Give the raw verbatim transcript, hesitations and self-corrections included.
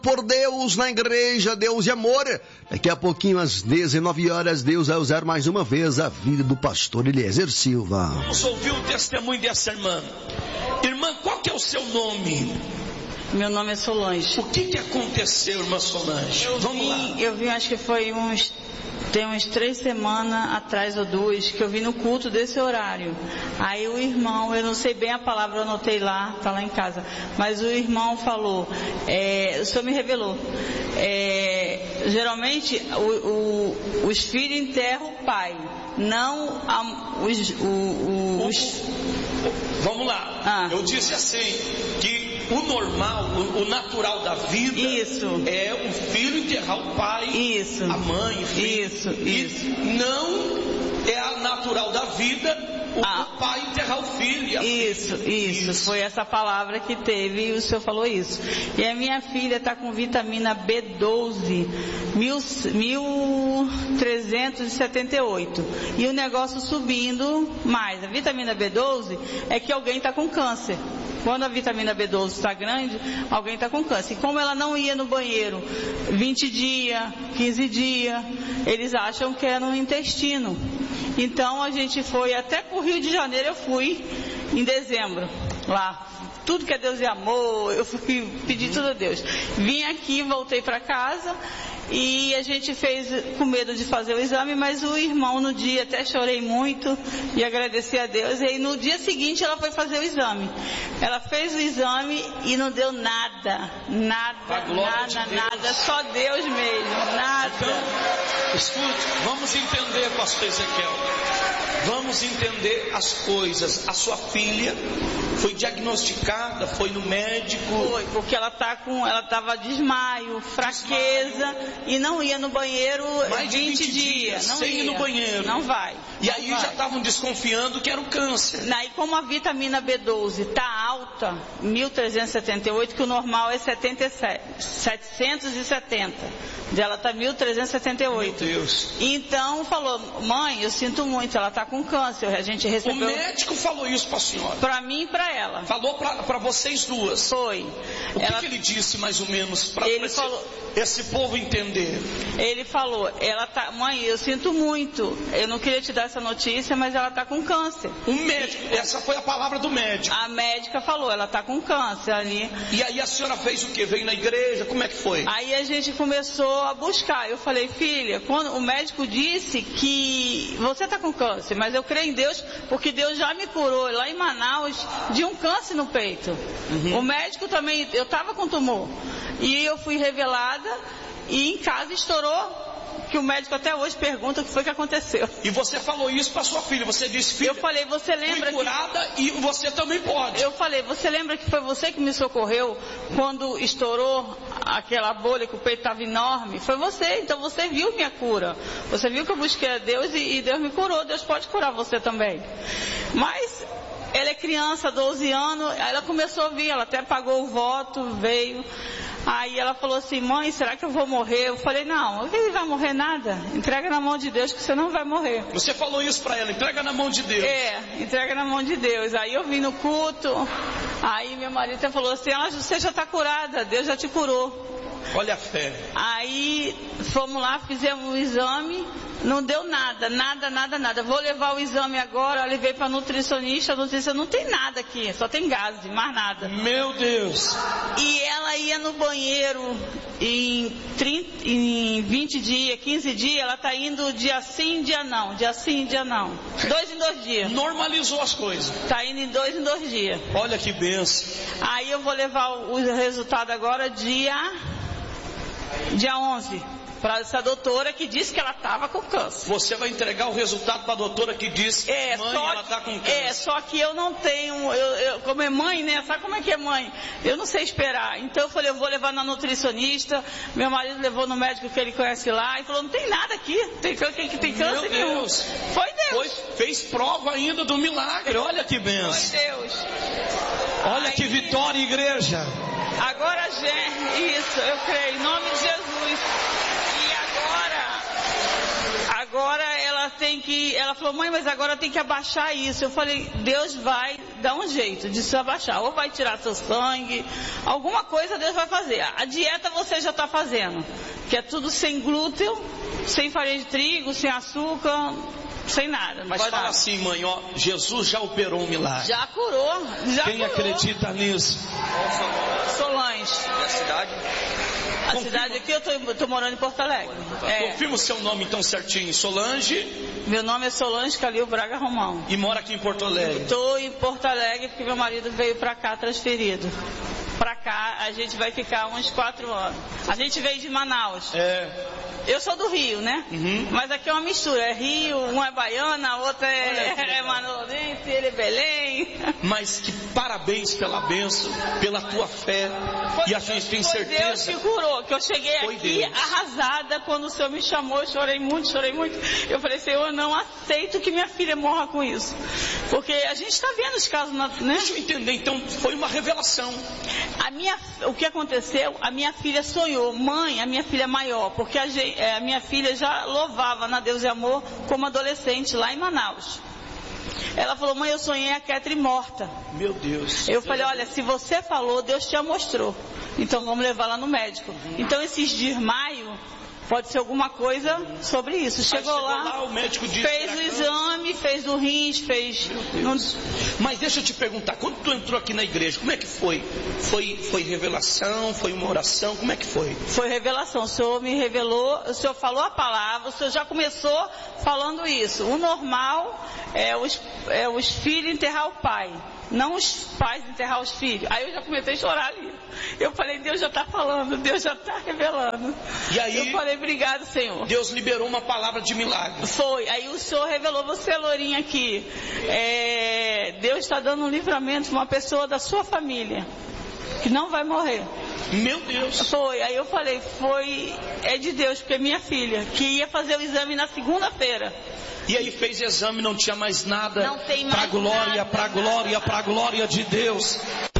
Por Deus na igreja, Deus e amor. Daqui a pouquinho, às dezenove horas, Deus vai usar mais uma vez a vida do pastor Eliezer Silva. Vamos ouvir o testemunho dessa irmã. Irmã, qual que é o seu nome? Meu nome é Solange. O que que aconteceu, irmã Solange? Eu Vamos vim, lá. Eu vim, acho que foi uns... Tem uns três semanas atrás ou duas que eu vim no culto desse horário. Aí o irmão, eu não sei bem a palavra, eu anotei lá, tá lá em casa. Mas o irmão falou, é, o Senhor me revelou. É, geralmente o, o, os filhos enterram o pai, não a, os, o, o, os... Vamos lá. Ah. Eu disse assim que o normal, o, o natural da vida Isso. é o filho enterrar o pai, Isso. a mãe, o filho. Isso, isso. E não é a natural da vida o, Ah. o pai enterrar o filho. E a Isso, isso, isso, foi essa palavra que teve e o senhor falou isso. E a minha filha está com vitamina B doze, mil trezentos e setenta e oito. E o negócio subindo mais. A vitamina B doze é que alguém está com câncer. Quando a vitamina B doze está grande, alguém está com câncer. E como ela não ia no banheiro vinte dias, quinze dias, eles acham que é no intestino. Então a gente foi até pro Rio de Janeiro, eu fui em dezembro, lá. Tudo que é Deus e amor, eu fui pedir tudo a Deus. Vim aqui, voltei para casa e a gente fez com medo de fazer o exame, mas o irmão no dia, até chorei muito e agradeci a Deus. E aí no dia seguinte ela foi fazer o exame. Ela fez o exame e não deu nada, nada, nada, de nada, só Deus mesmo, nada. Então, escute, vamos entender, pastor Ezequiel. Vamos entender as coisas. A sua filha foi diagnosticada, foi no médico. Foi, porque ela tá com, ela tava desmaio, fraqueza desmaio. E não ia no banheiro mais de vinte, vinte dias, dias não sem ia. ir no banheiro. Não vai. E não aí vai. já estavam desconfiando que era o câncer. Aí como a vitamina B doze tá alta, mil trezentos e setenta e oito, que o normal é setenta e sete, setecentos e setenta. Dela tá mil trezentos e setenta e oito. Meu Deus. Então falou, mãe, eu sinto muito, ela tá com câncer. A gente recebeu. O médico falou isso para a senhora? Para mim e para ela. Falou para vocês duas? Foi. O que, ela... que ele disse mais ou menos para esse, falou... esse povo entender? Ele falou, ela tá, mãe, eu sinto muito. Eu não queria te dar essa notícia, mas ela tá com câncer. O médico, e... essa foi a palavra do médico. A médica falou, ela tá com câncer ali. E aí a senhora fez o quê? Veio na igreja? Como é que foi? Aí a gente começou a buscar. Eu falei, filha, quando o médico disse que você tá com câncer, mas eu creio em Deus, porque Deus já me curou lá em Manaus de um câncer no peito. Uhum. O médico também, eu estava com tumor. E eu fui revelada e em casa estourou. Que o médico até hoje pergunta o que foi que aconteceu. E você falou isso para sua filha, você disse, filha, eu falei, você lembra fui curada que... e você também pode. Eu falei, você lembra que foi você que me socorreu quando estourou aquela bolha que o peito estava enorme? Foi você, então você viu minha cura. Você viu que eu busquei a Deus e, e Deus me curou, Deus pode curar você também. Mas ela é criança, doze anos, aí ela começou a vir, ela até pagou o voto, veio. Aí ela falou assim, mãe, será que eu vou morrer? Eu falei, não, ele vai morrer nada. Entrega na mão de Deus que você não vai morrer. Você falou isso para ela, entrega na mão de Deus. É, entrega na mão de Deus. Aí eu vim no culto, aí meu marido até falou assim, ah, você já está curada, Deus já te curou. Olha a fé. Aí fomos lá, fizemos o exame, não deu nada, nada, nada, nada. Vou levar o exame agora, eu levei para nutricionista, a nutricionista não tem nada aqui, só tem gás, mais nada. Meu Deus. E ela ia no banheiro em, trinta, em vinte dias, quinze dias, ela está indo dia sim, dia não, dia sim, dia não. Dois em dois dias. Normalizou as coisas. Está indo em dois em dois dias. Olha que benção. Aí eu vou levar o resultado agora dia... Dia onze, para essa doutora que disse que ela estava com câncer. Você vai entregar o resultado para a doutora que disse que é, mãe, ela está com câncer. É, só que eu não tenho, eu, eu, como é mãe, né? Sabe como é que é mãe? Eu não sei esperar. Então eu falei, eu vou levar na nutricionista. Meu marido levou no médico que ele conhece lá e falou, não tem nada aqui. Tem, tem, tem câncer Meu nenhum. Deus. Foi Deus. Foi, fez prova ainda do milagre. Olha que benção. Foi Deus. Olha Aí, que vitória, igreja. Agora, gente, isso, eu creio, em nome de Jesus. E agora, agora ela tem que, ela falou, mãe, mas agora tem que abaixar isso. Eu falei, Deus vai dar um jeito de se abaixar. Ou vai tirar seu sangue, alguma coisa Deus vai fazer. A dieta você já está fazendo, que é tudo sem glúten, sem farinha de trigo, sem açúcar, sem nada. Mas fala assim, mãe, ó, Jesus já operou um milagre. Já curou, já Quem curou. acredita nisso? Solange. E a cidade? A Confirma. Cidade aqui, eu tô, tô morando em Porto Alegre. É. Confirma o seu nome então certinho, Solange. Meu nome é Solange Calil Braga Romão. E mora aqui em Porto Alegre? Estou em Porto Alegre porque meu marido veio para cá transferido. Para cá a gente vai ficar uns quatro anos. A gente veio de Manaus. É. Eu sou do Rio, né? Uhum. Mas aqui é uma mistura. É Rio, um é baiana, a outra é, é Manolense, ele é Belém. Mas que parabéns pela bênção, pela tua fé. Foi, e a gente tem foi certeza. Deus que curou, que eu cheguei foi aqui Deus. Arrasada quando o Senhor me chamou. Eu chorei muito, chorei muito. Eu falei, Senhor, eu não aceito que minha filha morra com isso. Porque a gente está vendo os casos, né? Deixa eu entender, então foi uma revelação. A minha, o que aconteceu? A minha filha sonhou, mãe, a minha filha maior, porque a, a minha filha já louvava na Deus e Amor como adolescente lá em Manaus. Ela falou, mãe, eu sonhei a Ketri morta. Meu Deus. Eu falei, olha, se você falou, Deus te mostrou. Então vamos levar lá no médico. Então esses desmaio pode ser alguma coisa sobre isso. Chegou, chegou lá, lá, o médico disse, fez o exame, fez o rins, fez... Não... Mas deixa eu te perguntar, quando tu entrou aqui na igreja, como é que foi? Foi, foi revelação, foi uma oração, como é que foi? Foi revelação, o Senhor me revelou, o Senhor falou a palavra, o Senhor já começou falando isso. O normal é os, é os filhos enterrar o pai, não os pais enterrar os filhos. Aí eu já comecei a chorar ali. Eu falei, Deus já está falando, Deus já está revelando. E aí, eu falei, obrigado, Senhor. Deus liberou uma palavra de milagre. Foi, aí o Senhor revelou, você, Lourinha, aqui. É, Deus está dando um livramento para uma pessoa da sua família, que não vai morrer. Meu Deus. Foi, aí eu falei, foi, é de Deus, porque é minha filha, que ia fazer o exame na segunda-feira. E aí fez exame, não tinha mais nada. Não tem mais pra glória, nada. pra glória, pra glória de Deus.